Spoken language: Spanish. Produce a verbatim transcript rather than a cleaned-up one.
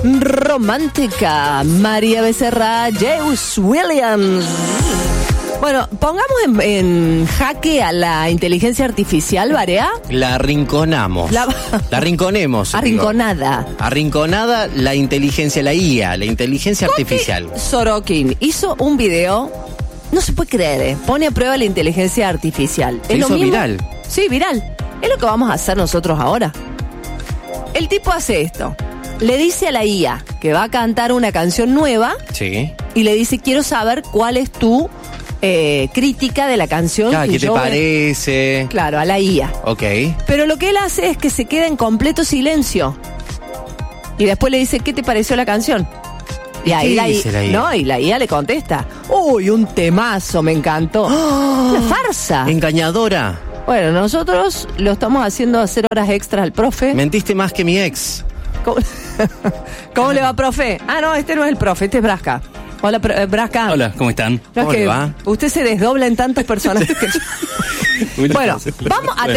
romántica. María Becerra, James Williams. Bueno, pongamos en, en jaque a la inteligencia artificial, Barea. La arrinconamos. La, la arrinconemos. Arrinconada. Digo. Arrinconada la inteligencia, la I A, la inteligencia Coque artificial. Sorokin hizo un video, no se puede creer, ¿eh? Pone a prueba la inteligencia artificial. Se ¿Es hizo lo mismo? viral. Sí, viral. Es lo que vamos a hacer nosotros ahora. El tipo hace esto. Le dice a la I A que va a cantar una canción nueva. Sí. Y le dice, quiero saber cuál es tu eh, crítica de la canción. Claro, que ¿qué te yo parece? Voy... Claro, a la I A. Ok. Pero lo que él hace es que se queda en completo silencio. Y después le dice, ¿qué te pareció la canción? Y ahí ¿Qué la, I... dice la I A? No, y la I A le contesta, uy, un temazo, me encantó. ¡Oh! Una farsa. Engañadora. Bueno, nosotros lo estamos haciendo hacer horas extras al profe. Mentiste más que mi ex. ¿Cómo, ¿Cómo le va, profe? Ah, no, este no es el profe, este es Brasca. Hola, eh, Brasca. Hola, ¿cómo están? No, ¿Cómo es que le va? Usted se desdobla en tantos personajes que... Bueno, vamos a...